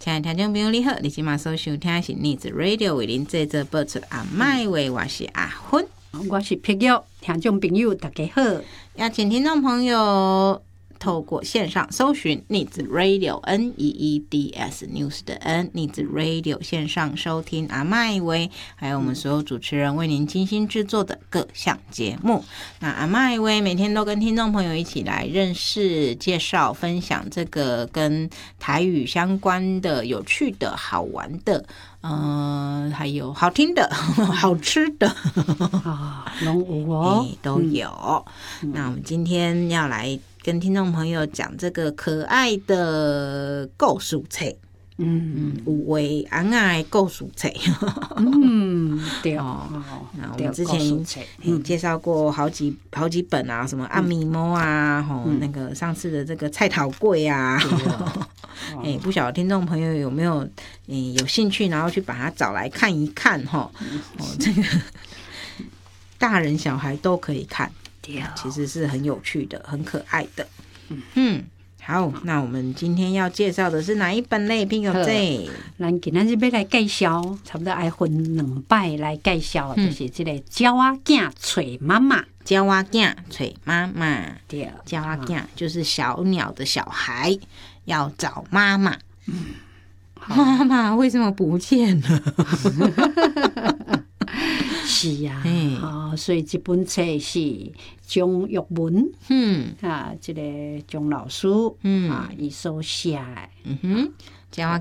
亲爱的听众朋友你好，你今晚所收听的是逆子 Radio 为您制作播出阿麦话，我是阿芬， 我是碧玉，听众朋友大家好， 邀请听众朋友透过线上搜寻逆子 Radio NEEDS News 的 N 逆子 Radio 线上收听阿麦威，还有我们所有主持人为您精心制作的各项节目。那阿麦威每天都跟听众朋友一起来认识、介绍、分享这个跟台语相关的、有趣的、好玩的。还有好听的、好吃的拢有哦， 都有。那我们今天要来跟听众朋友讲这个可爱的故事册，有为昂爱故事册， 对那我们之前介绍过好几本啊，什么暗咪猫啊，那个上次的这个菜头粿啊，不晓得听众朋友有没有有兴趣，然后去把它找来看一看哈，这个大人小孩都可以看。其实是很有趣的，很可爱的。好，那我们今天要介绍的是哪一本呢？朋友仔， 咱今日要来介绍，差不多爱分2摆来介绍，就是这个鸟仔囝找妈妈。 鸟仔囝找妈妈， 对， 鸟仔囝就是小鸟的小孩，要找妈妈。妈妈为什么不见了？ 是啊，所以这本册是钟玉文，这个钟老师，伊所写的， 鸟仔